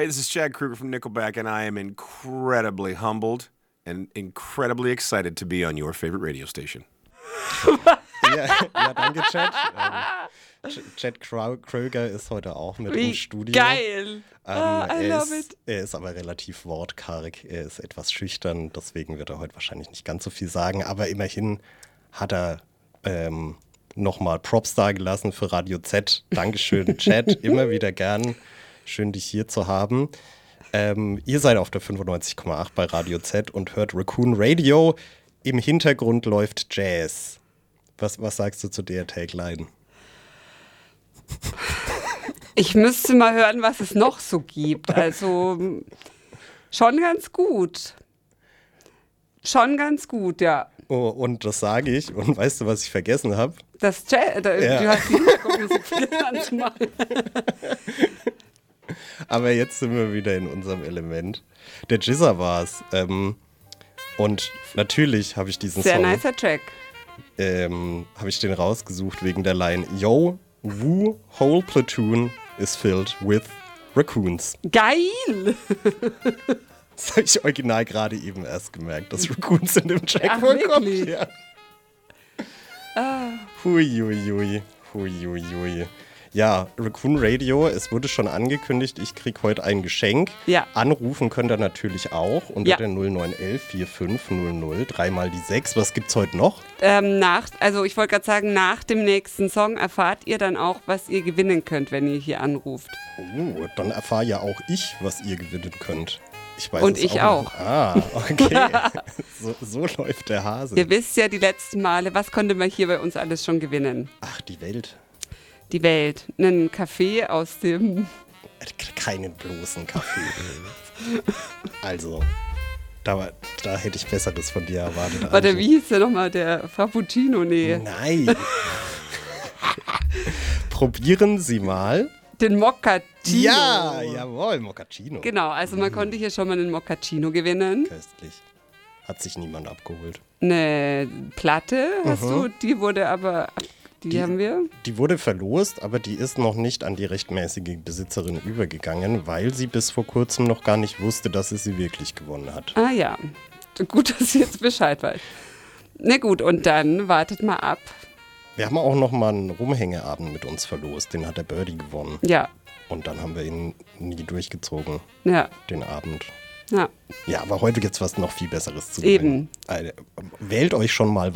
Hey, this is Chad Kruger from Nickelback, and I am incredibly humbled and incredibly excited to be on your favorite radio station. Ja, danke, Chad. Chad Kroeger ist heute auch mit im Studio. Geil! I love it. Er ist aber relativ wortkarg, er ist etwas schüchtern, deswegen wird er heute wahrscheinlich nicht ganz so viel sagen, aber immerhin hat er nochmal Props dagelassen für Radio Z. Dankeschön, Chad, immer wieder gern. Schön, dich hier zu haben. Ihr seid auf der 95,8 bei Radio Z und hört Raccoon Radio. Im Hintergrund läuft Jazz. Was sagst du zu der Tagline? Ich müsste mal hören, was es noch so gibt. Also schon ganz gut. Schon ganz gut, ja. Oh, und das sage ich. Und weißt du, was ich vergessen habe? Das Jazz, du hast die Hintergrundmusik vergessen anzumachen. Aber jetzt sind wir wieder in unserem Element. Der Jizzer war's. Und natürlich habe ich diesen Sehr Song... Sehr nicer Track. Habe ich den rausgesucht wegen der Line Yo, woo, whole platoon is filled with raccoons. Geil! Das habe ich original gerade eben erst gemerkt, dass Raccoons in dem Track Ach, vorkommen. wirklich? Ja. Hui. Ja, Raccoon Radio, es wurde schon angekündigt, ich kriege heute ein Geschenk. Ja. Anrufen könnt ihr natürlich auch unter Ja. der 0911 4500, 3 mal die 6. Was gibt's heute noch? Ich wollte gerade sagen, nach dem nächsten Song erfahrt ihr dann auch, was ihr gewinnen könnt, wenn ihr hier anruft. Oh, dann erfahre ja auch ich, was ihr gewinnen könnt. Ich weiß Und es ich auch. auch. Ah, okay. so läuft der Hase. Ihr wisst ja die letzten Male, was konnte man hier bei uns alles schon gewinnen? Ach, die Welt. Die Welt. Einen Kaffee aus dem... Keinen bloßen Kaffee. Also, da hätte ich Besseres von dir erwartet. Warte, wie hieß der nochmal? Der Frappuccino? Nee. Nein. Probieren Sie mal. Den Moccacino. Ja, jawohl, Moccacino. Genau, also man konnte hier schon mal einen Moccacino gewinnen. Köstlich. Hat sich niemand abgeholt. Eine Platte hast du, die wurde aber... Die haben wir. Die wurde verlost, aber die ist noch nicht an die rechtmäßige Besitzerin übergegangen, weil sie bis vor kurzem noch gar nicht wusste, dass sie wirklich gewonnen hat. Ah ja, gut, dass ich jetzt Bescheid weiß. Na gut, und dann wartet mal ab. Wir haben auch noch mal einen Rumhängeabend mit uns verlost, den hat der Birdie gewonnen. Ja. Und dann haben wir ihn nie durchgezogen, Ja. den Abend. Ja. Ja, aber heute gibt es was noch viel Besseres zu Eben. gewinnen. Wählt euch schon mal